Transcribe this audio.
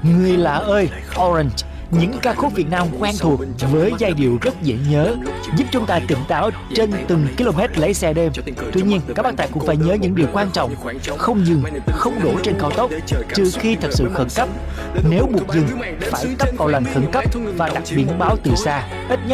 Người lạ ơi, Orange, những ca khúc Việt Nam quen thuộc với giai điệu rất dễ nhớ, giúp chúng ta tỉnh táo trên từng km lái xe đêm. Tuy nhiên, các bác tài cũng phải nhớ những điều quan trọng: không dừng, không đổ trên cao tốc, trừ khi thật sự khẩn cấp. Nếu buộc dừng, phải tấp vào làn khẩn cấp và đặt biển báo từ xa, ít nhất